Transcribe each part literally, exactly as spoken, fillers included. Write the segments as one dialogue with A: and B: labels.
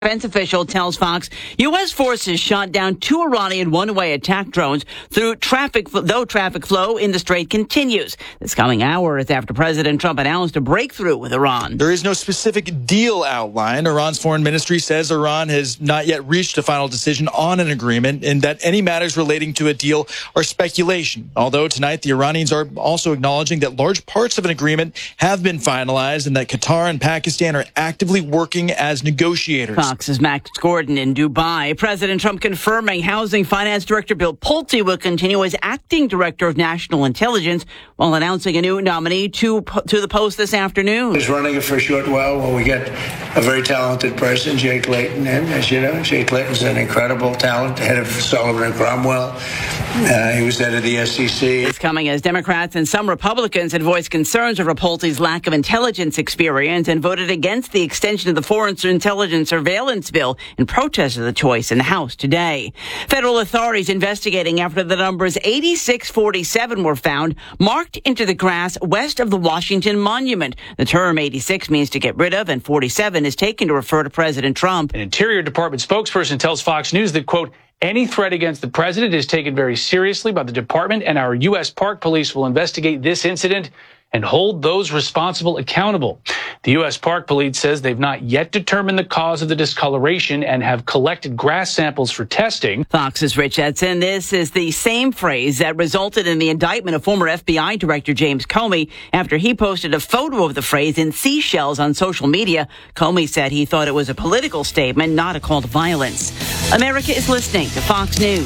A: Defense official tells Fox U S forces shot down two Iranian one-way attack drones through traffic, though traffic flow in the strait continues. This coming hour is after President Trump announced a breakthrough with Iran.
B: There is no specific deal outlined. Iran's foreign ministry says Iran has not yet reached a final decision on an agreement and that any matters relating to a deal are speculation. Although tonight the Iranians are also acknowledging that large parts of an agreement have been finalized and that Qatar and Pakistan are actively working as negotiators.
A: Fox's Max Gordon in Dubai. President Trump confirming Housing Finance Director Bill Pulte will continue as acting director of national intelligence while announcing a new nominee to to the post this afternoon.
C: He's running it for a short while while we get a very talented person, Jake Layton, in. As you know, Jake Layton's an incredible talent, head of Sullivan and Cromwell. Uh, he was head of the S E C.
A: It's coming as Democrats and some Republicans had voiced concerns over Pulte's lack of intelligence experience and voted against the extension of the Foreign Intelligence Surveillance bill in protest of the choice in the House today. Federal authorities investigating after the numbers eighty-six forty-seven were found marked into the grass west of the Washington Monument. The term eighty-six means to get rid of, and forty-seven is taken to refer to President Trump.
D: An Interior Department spokesperson tells Fox News that, quote, any threat against the president is taken very seriously by the department, and our U S Park Police will investigate this incident and hold those responsible accountable. The U S Park Police says they've not yet determined the cause of the discoloration and have collected grass samples for testing.
A: Fox's Rich Edson. This is the same phrase that resulted in the indictment of former F B I Director James Comey after he posted a photo of the phrase in seashells on social media. Comey said he thought it was a political statement, not a call to violence. America is listening to Fox News.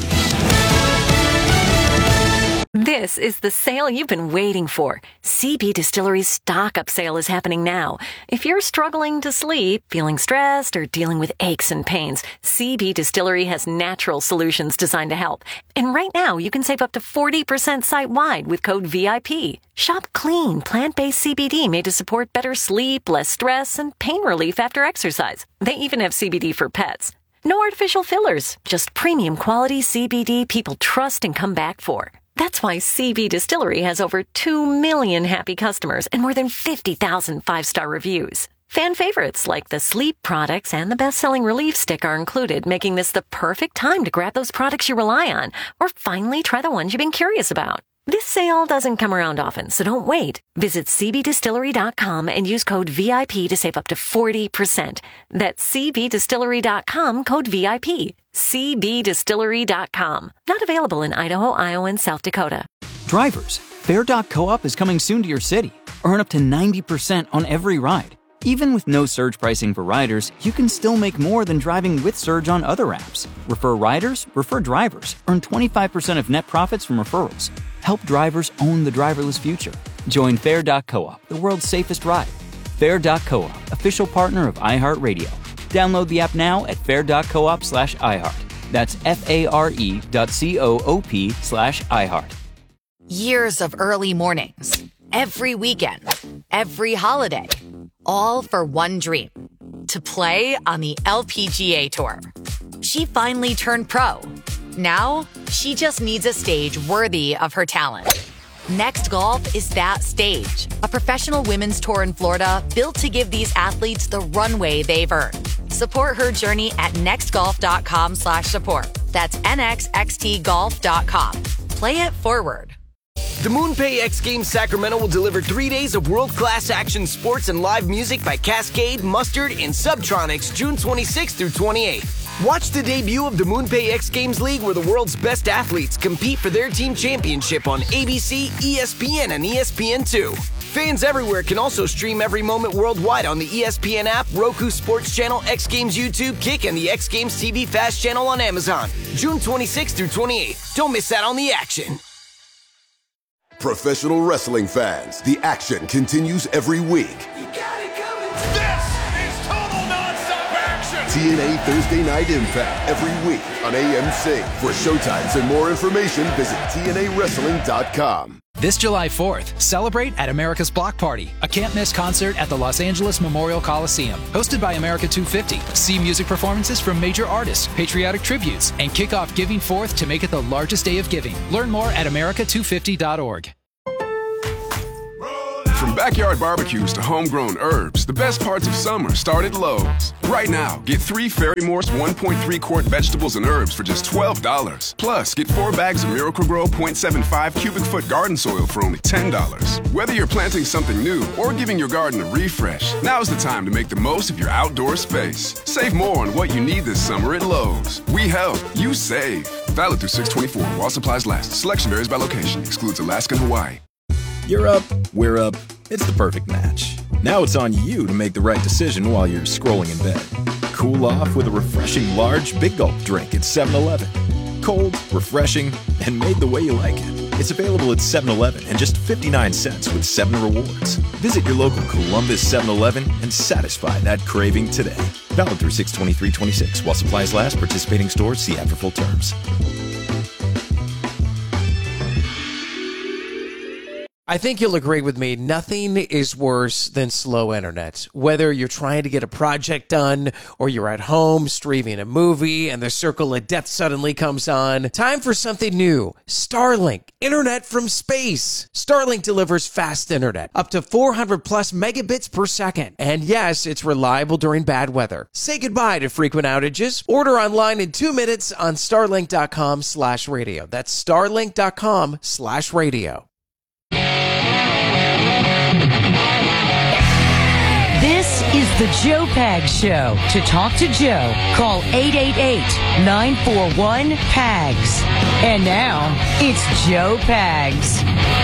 E: This is the sale you've been waiting for. C B Distillery's stock up sale is happening now. If you're struggling to sleep, feeling stressed, or dealing with aches and pains, C B Distillery has natural solutions designed to help. And right now, you can save up to forty percent site-wide with code V I P. Shop clean, plant-based C B D made to support better sleep, less stress, and pain relief after exercise. They even have C B D for pets. No artificial fillers, just premium quality C B D people trust and come back for. That's why C B Distillery has over two million happy customers and more than fifty thousand five-star reviews. Fan favorites like the sleep products and the best-selling Relief Stick are included, making this the perfect time to grab those products you rely on or finally try the ones you've been curious about. This sale doesn't come around often, so don't wait. Visit C B distillery dot com and use code V I P to save up to forty percent. That's C B distillery dot com, code V I P. C B distillery dot com. Not available in Idaho, Iowa, and South Dakota.
F: Drivers, Fare dot co-op is coming soon to your city. Earn up to ninety percent on every ride. Even with no surge pricing for riders, you can still make more than driving with Surge on other apps. Refer riders, refer drivers. Earn twenty-five percent of net profits from referrals. Help drivers own the driverless future. Join Fare dot co-op, the world's safest ride. Fare dot co-op, official partner of iHeartRadio. Download the app now at fare dot coop slash iHeart. That's F-A-R-E dot C-O-O-P slash iHeart.
G: Years of early mornings, every weekend, every holiday, all for one dream, to play on the L P G A Tour. She finally turned pro. Now, she just needs a stage worthy of her talent. Next Golf is that stage, a professional women's tour in Florida built to give these athletes the runway they've earned. Support her journey at nextgolf.com slash support. That's N X X T golf dot com. Play it forward.
H: The MoonPay X Games Sacramento will deliver three days of world-class action sports and live music by Cascade, Mustard, and Subtronics June twenty-sixth through twenty-eighth. Watch the debut of the MoonPay X Games League where the world's best athletes compete for their team championship on A B C, E S P N, and E S P N two. Fans everywhere can also stream every moment worldwide on the E S P N app, Roku Sports Channel, X Games YouTube, Kick, and the X Games T V Fast Channel on Amazon. June twenty-sixth through twenty-eighth. Don't miss out on the action.
I: Professional wrestling fans, the action continues every week.
J: You got it coming. This is total nonstop action.
I: T N A Thursday Night Impact every week on A M C. For showtimes and more information, visit T N A wrestling dot com.
K: This July fourth, celebrate at America's Block Party, a can't-miss concert at the Los Angeles Memorial Coliseum. Hosted by America two fifty. See music performances from major artists, patriotic tributes, and kick off Giving Fourth to make it the largest day of giving. Learn more at America two fifty dot org.
I: From
L: backyard barbecues to homegrown herbs, the best parts of summer start at Lowe's. Right now, get three Ferry Morse one point three quart vegetables and herbs for just twelve dollars. Plus, get four bags of Miracle-Gro zero point seven five cubic foot garden soil for only ten dollars. Whether you're planting something new or giving your garden a refresh, now's the time to make the most of your outdoor space. Save more on what you need this summer at Lowe's. We help, you save. Valid through six twenty-four while supplies last. Selection varies by location. Excludes Alaska and Hawaii.
M: You're up, we're up. It's the perfect match. Now it's on you to make the right decision while you're scrolling in bed. Cool off with a refreshing large Big Gulp drink at seven eleven. Cold, refreshing, and made the way you like it. It's available at seven eleven and just fifty-nine cents with seven rewards. Visit your local Columbus seven eleven and satisfy that craving today. Valid through six twenty-three twenty-six while supplies last. Participating stores, see ad for full terms.
N: I think you'll agree with me, nothing is worse than slow internet. Whether you're trying to get a project done or you're at home streaming a movie and the circle of death suddenly comes on, time for something new. Starlink, internet from space. Starlink delivers fast internet, up to four hundred plus megabits per second. And yes, it's reliable during bad weather. Say goodbye to frequent outages. Order online in two minutes on starlink.com slash radio. That's starlink.com slash radio.
O: This is the Joe Pags Show. To talk to Joe, call eight eight eight, nine four one, P A G S. And now, it's Joe Pags.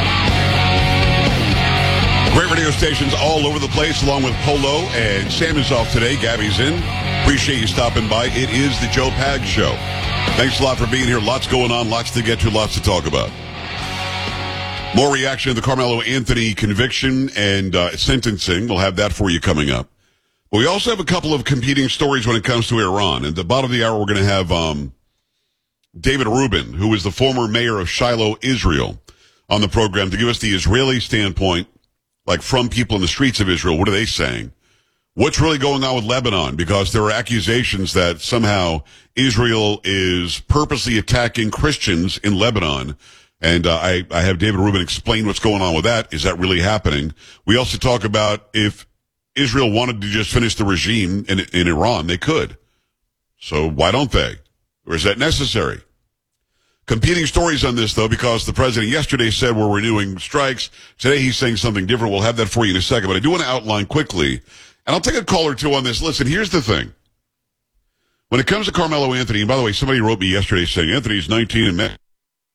P: Great radio stations all over the place, along with Polo, and Sam is off today. Gabby's in. Appreciate you stopping by. It is the Joe Pags Show. Thanks a lot for being here. Lots going on, lots to get to, lots to talk about. More reaction to the Carmelo Anthony conviction and uh, sentencing. We'll have that for you coming up. But we also have a couple of competing stories when it comes to Iran. At the bottom of the hour, we're going to have um, David Rubin, who is the former mayor of Shiloh, Israel, on the program to give us the Israeli standpoint, like from people in the streets of Israel. What are they saying? What's really going on with Lebanon? Because there are accusations that somehow Israel is purposely attacking Christians in Lebanon. And uh, I, I have David Rubin explain what's going on with that. Is that really happening? We also talk about if Israel wanted to just finish the regime in, in Iran, they could. So why don't they? Or is that necessary? Competing stories on this, though, because the president yesterday said we're renewing strikes. Today he's saying something different. We'll have that for you in a second. But I do want to outline quickly, and I'll take a call or two on this. Listen, here's the thing. When it comes to Carmelo Anthony, and by the way, somebody wrote me yesterday saying Anthony's nineteen and Mexico.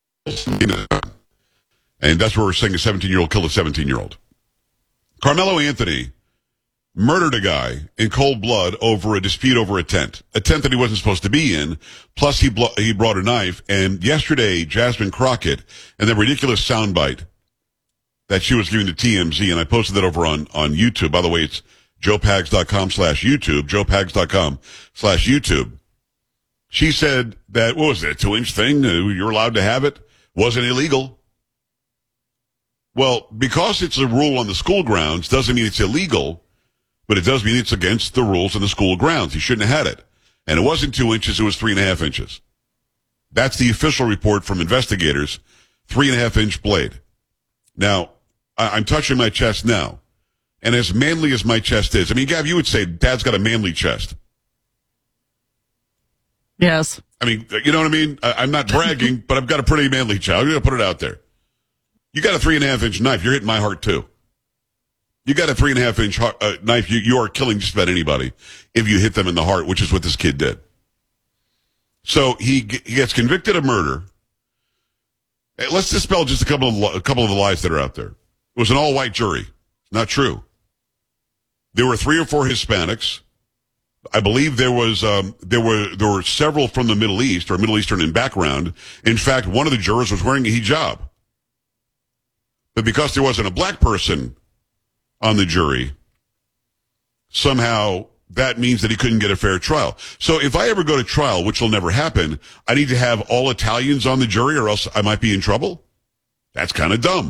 P: And that's where we're saying a seventeen-year-old killed a seventeen-year-old. Carmelo Anthony murdered a guy in cold blood over a dispute over a tent, a tent that he wasn't supposed to be in. Plus, he blo- he brought a knife. And yesterday, Jasmine Crockett, and the ridiculous soundbite that she was giving to T M Z, and I posted that over on, on YouTube. By the way, it's joepags.com slash YouTube, joepags.com slash YouTube. She said that, what was it, a two-inch thing? You're allowed to have it? Wasn't illegal. Well, because it's a rule on the school grounds doesn't mean it's illegal, but it does mean it's against the rules on the school grounds. He shouldn't have had it. And it wasn't two inches, it was three and a half inches. That's the official report from investigators, three and a half inch blade. Now, I- I'm touching my chest now. And as manly as my chest is, I mean, Gab, you would say Dad's got a manly chest.
A: Yes.
P: I mean, you know what I mean? I, I'm not bragging, but I've got a pretty manly child. I'm going to put it out there. You got a three and a half inch knife. You're hitting my heart too. You got a three and a half inch heart, uh, knife. You, you are killing just about anybody if you hit them in the heart, which is what this kid did. So he, he gets convicted of murder. Hey, let's dispel just a couple of, a couple of the lies that are out there. It was an all white jury. Not true. There were three or four Hispanics. I believe there was um, there were there were several from the Middle East or Middle Eastern in background. In fact, one of the jurors was wearing a hijab. But because there wasn't a black person on the jury, somehow that means that he couldn't get a fair trial. So if I ever go to trial, which will never happen, I need to have all Italians on the jury or else I might be in trouble. That's kind of dumb.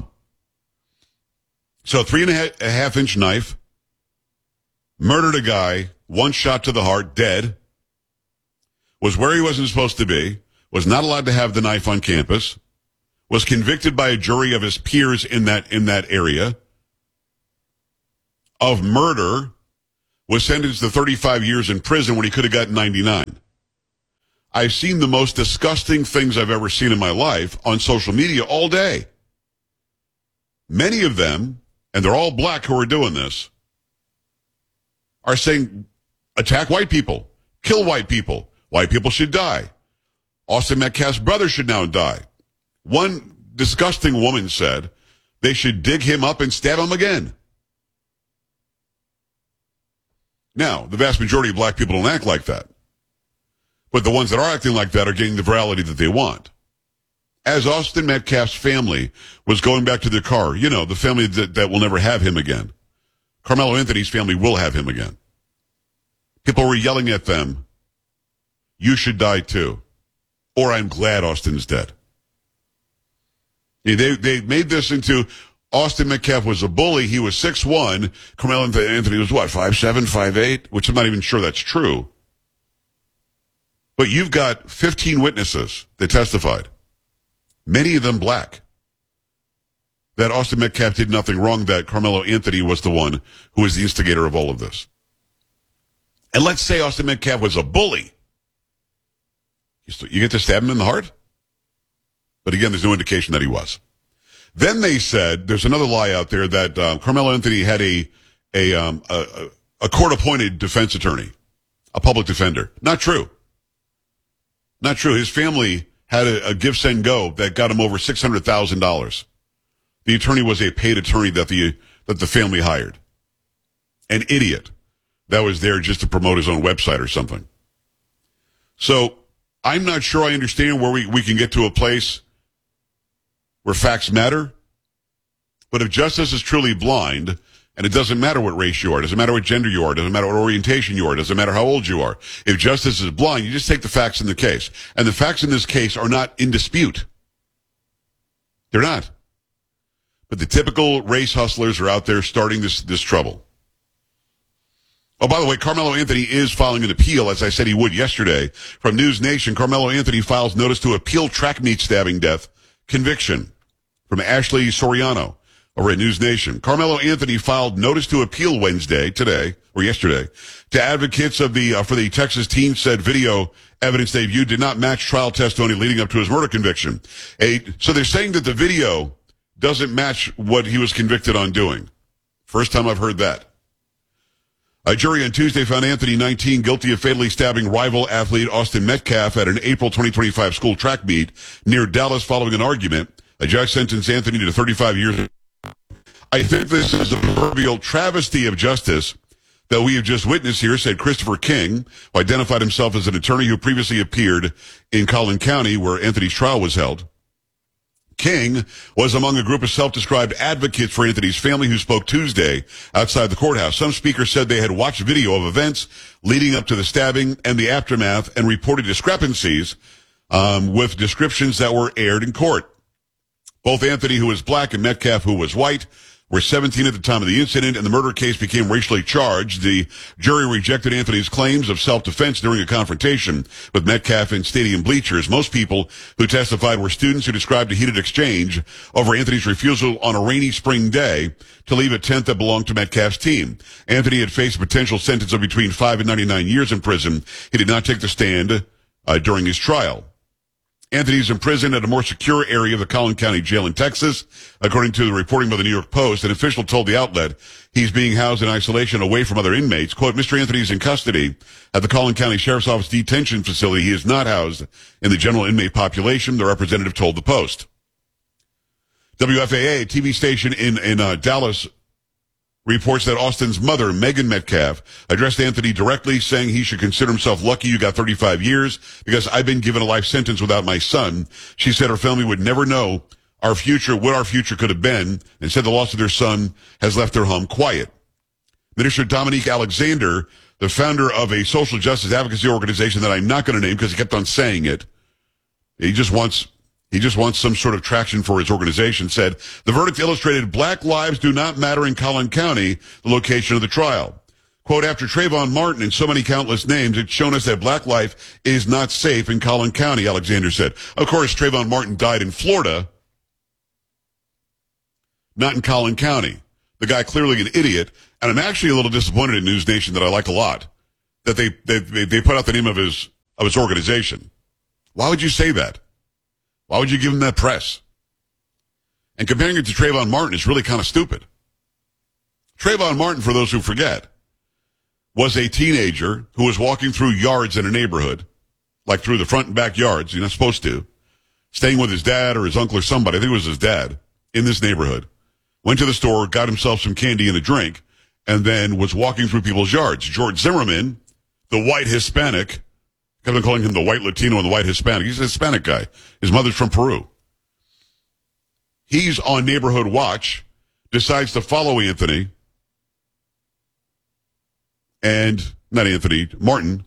P: So three and a half, a half inch knife, murdered a guy, one shot to the heart, dead, was where he wasn't supposed to be, was not allowed to have the knife on campus, was convicted by a jury of his peers in that, in that area. of murder was sentenced to thirty-five years in prison when he could have gotten ninety-nine. I've seen the most disgusting things I've ever seen in my life on social media all day. Many of them, and they're all black who are doing this, are saying, attack white people, kill white people, white people should die. Austin Metcalf's brother should now die. One disgusting woman said they should dig him up and stab him again. Now, the vast majority of black people don't act like that. But the ones that are acting like that are getting the virality that they want. As Austin Metcalf's family was going back to their car, you know, the family that, that will never have him again. Carmelo Anthony's family will have him again. People were yelling at them, you should die too. Or I'm glad Austin's dead. They, they made this into Austin Metcalf was a bully. He was six one. Carmelo Anthony was what, five seven, five eight? Which I'm not even sure that's true. But you've got fifteen witnesses that testified, many of them black, that Austin Metcalf did nothing wrong, that Carmelo Anthony was the one who was the instigator of all of this. And let's say Austin Metcalf was a bully. You get to stab him in the heart? But again, there's no indication that he was. Then they said, there's another lie out there that uh, Carmelo Anthony had a a, um, a a court-appointed defense attorney, a public defender. Not true. Not true. His family had a, a give, send, go that got him over six hundred thousand dollars. The attorney was a paid attorney that the that the family hired. An idiot that was there just to promote his own website or something. So I'm not sure I understand where we, we can get to a place where facts matter. But if justice is truly blind, and it doesn't matter what race you are, it doesn't matter what gender you are, it doesn't matter what orientation you are, it doesn't matter how old you are. If justice is blind, you just take the facts in the case. And the facts in this case are not in dispute. They're not. But the typical race hustlers are out there starting this, this trouble. Oh, by the way, Carmelo Anthony is filing an appeal, as I said he would yesterday. From News Nation, Carmelo Anthony files notice to appeal track meet stabbing death conviction. From Ashley Soriano over at News Nation. Carmelo Anthony filed notice to appeal Wednesday, today, or yesterday, to advocates of the, uh, for the Texas teen said video evidence they viewed did not match trial testimony leading up to his murder conviction. A, so they're saying that the video doesn't match what he was convicted on doing. First time I've heard that. A jury on Tuesday found Anthony, nineteen, guilty of fatally stabbing rival athlete Austin Metcalf at an April twenty twenty-five school track meet near Dallas following an argument. A judge sentenced Anthony to thirty-five years. I think this is a proverbial travesty of justice that we have just witnessed here, said Christopher King, who identified himself as an attorney who previously appeared in Collin County, where Anthony's trial was held. King was among a group of self-described advocates for Anthony's family who spoke Tuesday outside the courthouse. Some speakers said they had watched video of events leading up to the stabbing and the aftermath and reported discrepancies um, with descriptions that were aired in court. Both Anthony, who was black, and Metcalf, who was white, were seventeen at the time of the incident, and the murder case became racially charged. The jury rejected Anthony's claims of self-defense during a confrontation with Metcalf in stadium bleachers. Most people who testified were students who described a heated exchange over Anthony's refusal on a rainy spring day to leave a tent that belonged to Metcalf's team. Anthony had faced a potential sentence of between five and ninety-nine years in prison. He did not take the stand uh, during his trial. Anthony's imprisoned at a more secure area of the Collin County Jail in Texas. According to the reporting by the New York Post, an official told the outlet he's being housed in isolation away from other inmates. Quote, Mister Anthony is in custody at the Collin County Sheriff's Office detention facility. He is not housed in the general inmate population, the representative told the Post. W F A A, a T V station in, in uh, Dallas, reports that Austin's mother, Megan Metcalf, addressed Anthony directly, saying he should consider himself lucky you got thirty-five years because I've been given a life sentence without my son. She said her family would never know our future, what our future could have been, and said the loss of their son has left their home quiet. Minister Dominique Alexander, the founder of a social justice advocacy organization that I'm not going to name because he kept on saying it, he just wants... He just wants some sort of traction for his organization, said, the verdict illustrated black lives do not matter in Collin County, the location of the trial. Quote, after Trayvon Martin and so many countless names, it's shown us that black life is not safe in Collin County, Alexander said. Of course, Trayvon Martin died in Florida, not in Collin County. The guy clearly an idiot. And I'm actually a little disappointed in News Nation that I like a lot, that they, they, they put out the name of his, of his organization. Why would you say that? Why would you give him that press? And comparing it to Trayvon Martin is really kind of stupid. Trayvon Martin, for those who forget, was a teenager who was walking through yards in a neighborhood, like through the front and back yards, you're not supposed to, staying with his dad or his uncle or somebody, I think it was his dad, in this neighborhood, went to the store, got himself some candy and a drink, and then was walking through people's yards. George Zimmerman, the white Hispanic, I've been calling him the white Latino and the white Hispanic. He's a Hispanic guy. His mother's from Peru. He's on neighborhood watch, decides to follow Anthony, and, not Anthony, Martin,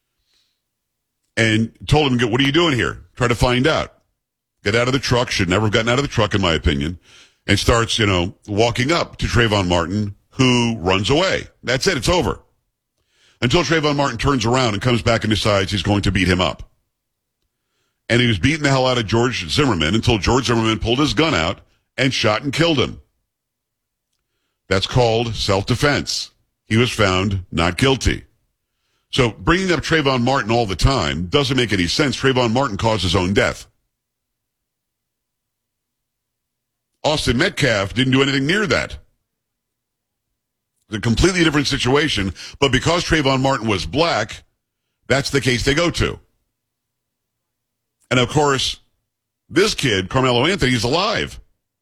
P: and told him, what are you doing here? Try to find out. Get out of the truck. Should never have gotten out of the truck, in my opinion. And starts, you know, walking up to Trayvon Martin, who runs away. That's it. It's over. Until Trayvon Martin turns around and comes back and decides he's going to beat him up. And he was beating the hell out of George Zimmerman until George Zimmerman pulled his gun out and shot and killed him. That's called self-defense. He was found not guilty. So bringing up Trayvon Martin all the time doesn't make any sense. Trayvon Martin caused his own death. Austin Metcalf didn't do anything near that. It's a completely different situation, but because Trayvon Martin was black, that's the case they go to. And of course, this kid, Carmelo Anthony, is alive.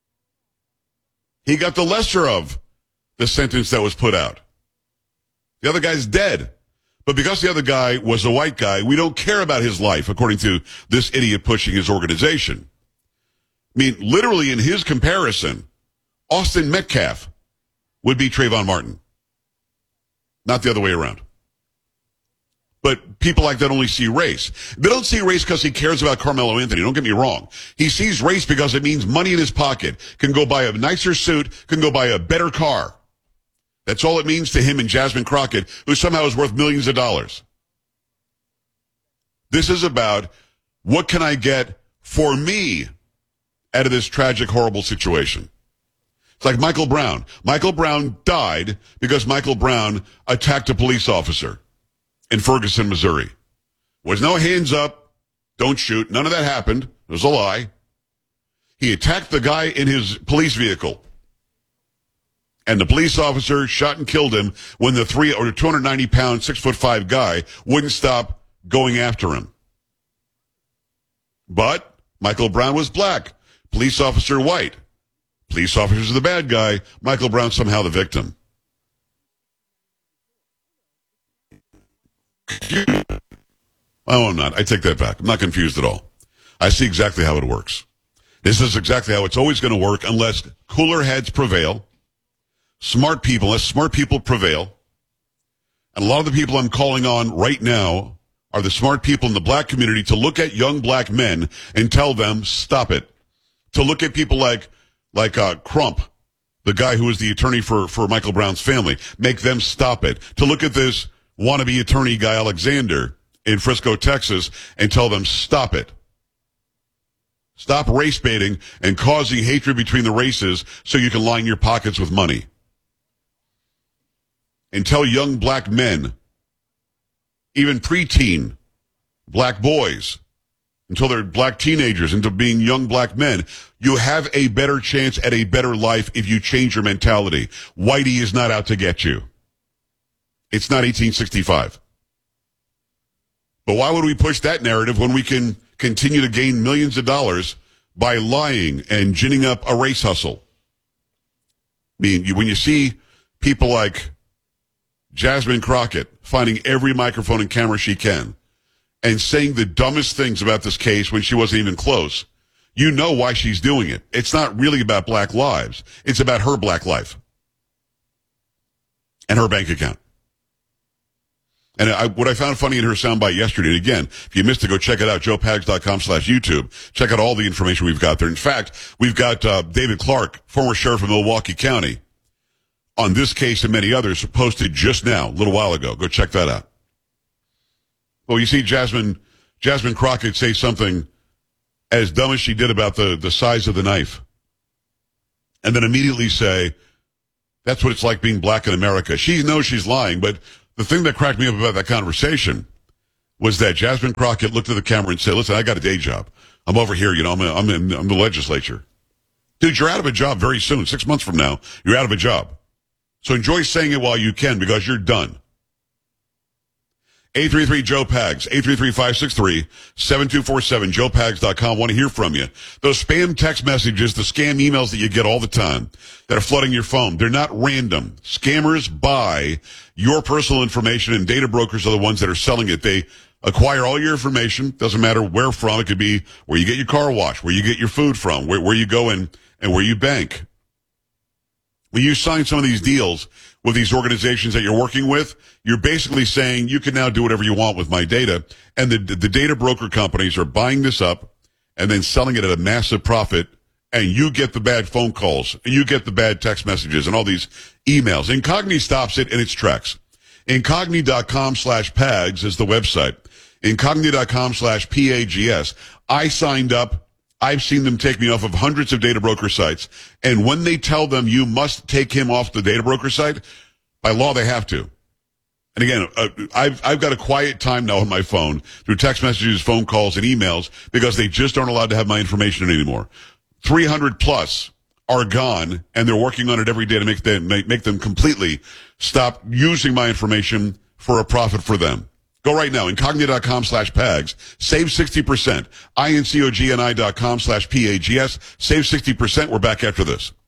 P: He got the lesser of the sentence that was put out. The other guy's dead. But because the other guy was a white guy, we don't care about his life, according to this idiot pushing his organization. I mean, literally in his comparison, Austin Metcalf would be Trayvon Martin. Not the other way around. But people like that only see race. They don't see race because he cares about Carmelo Anthony. Don't get me wrong. He sees race because it means money in his pocket. Can go buy a nicer suit, can go buy a better car. That's all it means to him and Jasmine Crockett, who somehow is worth millions of dollars. This is about what can I get for me out of this tragic, horrible situation. It's like Michael Brown. Michael Brown died because Michael Brown attacked a police officer in Ferguson, Missouri. Was no hands up, don't shoot, none of that happened. It was a lie. He attacked the guy in his police vehicle. And the police officer shot and killed him when the three or two hundred ninety pound, six foot five guy wouldn't stop going after him. But Michael Brown was black. Police officer white. Police officer's the bad guy. Michael Brown somehow the victim. Oh, I'm not. I take that back. I'm not confused at all. I see exactly how it works. This is exactly how it's always going to work unless cooler heads prevail. Smart people, unless smart people prevail. And a lot of the people I'm calling on right now are the smart people in the black community to look at young black men and tell them, stop it. To look at people like, like, uh, Crump, the guy who was the attorney for, for Michael Brown's family, make them stop it. To look at this wannabe attorney guy, Alexander, in Frisco, Texas, and tell them, stop it. Stop race baiting and causing hatred between the races so you can line your pockets with money. And tell young black men, even preteen black boys, until they're black teenagers, into being young black men, you have a better chance at a better life if you change your mentality. Whitey is not out to get you. It's not eighteen sixty-five. But why would we push that narrative when we can continue to gain millions of dollars by lying and ginning up a race hustle? I mean, you, when you see people like Jasmine Crockett finding every microphone and camera she can and saying the dumbest things about this case when she wasn't even close, you know why she's doing it. It's not really about black lives. It's about her black life and her bank account. And I, what I found funny in her soundbite yesterday, and again, if you missed it, go check it out, joe pags dot com slash YouTube. Check out all the information we've got there. In fact, we've got uh, David Clark, former sheriff of Milwaukee County, on this case and many others, posted just now, a little while ago. Go check that out. Well, you see Jasmine, Jasmine Crockett say something as dumb as she did about the, the size of the knife. And then immediately say That's what it's like being black in America. She knows she's lying, but the thing that cracked me up about that conversation was that Jasmine Crockett looked at the camera and said, listen, I got a day job. I'm over here, you know, I'm in, I'm in, I'm in the legislature. Dude, you're out of a job very soon. Six months from now, you're out of a job. So enjoy saying it while you can because you're done. eight three three Joe Pags, eight three three, five six three, seven two four seven, joe pags dot com. Want to hear from you. Those spam text messages, the scam emails that you get all the time that are flooding your phone, they're not random. Scammers buy your personal information, and data brokers are the ones that are selling it. They acquire all your information. Doesn't matter where from. It could be where you get your car washed, where you get your food from, where, where you go in, and where you bank. When you sign some of these deals with these organizations that you're working with, you're basically saying you can now do whatever you want with my data. And the, the data broker companies are buying this up and then selling it at a massive profit. And you get the bad phone calls and you get the bad text messages and all these emails. Incogni stops it in its tracks. Incogni.com slash PAGS is the website. Incogni.com slash P A G S. I signed up. I've seen them take me off of hundreds of data broker sites. And when they tell them you must take him off the data broker site, by law they have to. And again, uh, I've, I've got a quiet time now on my phone through text messages, phone calls, and emails because they just aren't allowed to have my information anymore. three hundred plus are gone, and they're working on it every day to make them, make, make them completely stop using my information for a profit for them. Go right now, incogni.com slash PAGS. Save sixty percent. I N C O G N I dot com slash P A G S. Save sixty percent. We're back after this.